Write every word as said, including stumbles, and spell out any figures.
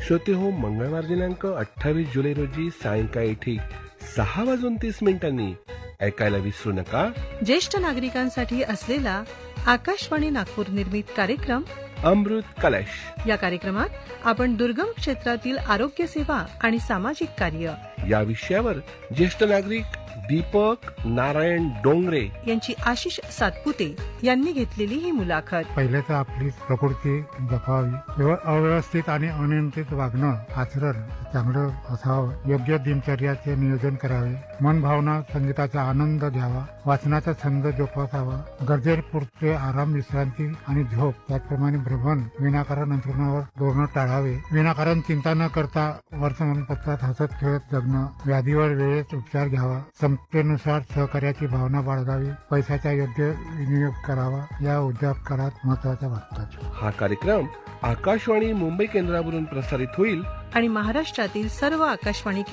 श्रोते हो, मंगळवार दिनांक अठ्ठावीस जुलै रोजी सायंकाळी ठीक सहा वाजून तीस मिनिटांनी ऐकायला विसरू नका ज्येष्ठ नागरिकांसाठी असलेला आकाशवाणी नागपूर निर्मित कार्यक्रम अमृत कलश. या कार्यक्रमात आपण दुर्गम क्षेत्रातील आरोग्य सेवा आणि सामाजिक कार्य या विषयावर ज्येष्ठ नागरिक दीपक नारायण डोंगरे यांची आशिष सातपुते यांनी घेतलेली ही मुलाखत. पहिले तर आपली प्रकृती जपावी, केवळ अव्यवस्थित आणि अनियंत्रित वागणं आचरण चांगलं असावं, योग्य दिनचर्याचे नियोजन करावे, मन भावना संगीताचा आनंद घ्यावा, वाचनाचा छंद जोपासावा, गरजेपुरते आराम विश्रांती आणि झोप, त्याचप्रमाणे भ्रमण विनाकारण अंतरुणावर दौडणं टाळावे, विनाकारण चिंता न करता वर्तमानपत्रात हसत खेळत जगणं, व्याधीवर वेळेत उपचार घ्यावा, क्षमतेनुसार सहकार्याची भावना बाळगावी, पैशाचा योग्य विनियोग करावा, या उद्योगकारात महत्वाच्या वाटतात. हा कार्यक्रम आकाशवाणी मुंबई केंद्रावरून प्रसारित होईल आणि महाराष्ट्रातील सर्व आकाशवाणी